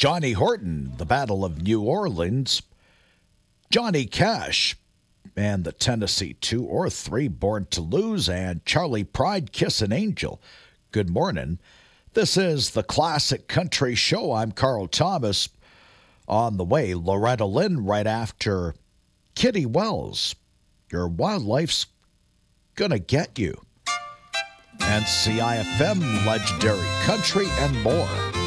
Johnny Horton, The Battle of New Orleans, Johnny Cash, and the Tennessee 2 or 3, Born to Lose, and Charlie Pride, Kiss an Angel. Good morning. This is the Classic Country Show. I'm Carl Thomas. On the way, Loretta Lynn right after Kitty Wells. Your wildlife's gonna get you. And CIFM, Legendary Country, and more.